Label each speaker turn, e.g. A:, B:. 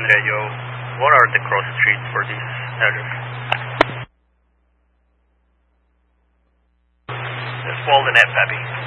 A: Marine Radio, what are the cross streets for this address? Walden F, Abby.